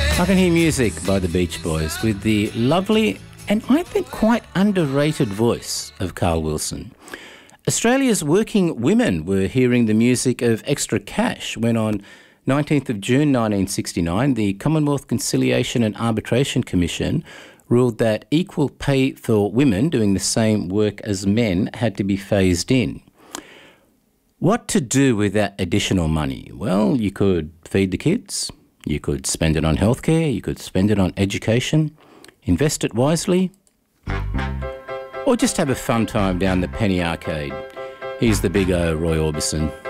I can hear music by the Beach Boys with the lovely and I think quite underrated voice of Carl Wilson. Australia's working women were hearing the music of Extra Cash when on 19th of June 1969 the Commonwealth Conciliation and Arbitration Commission ruled that equal pay for women doing the same work as men had to be phased in. What to do with that additional money? Well, you could feed the kids, you could spend it on healthcare, you could spend it on education, invest it wisely, or just have a fun time down the Penny Arcade. Here's the big O, Roy Orbison.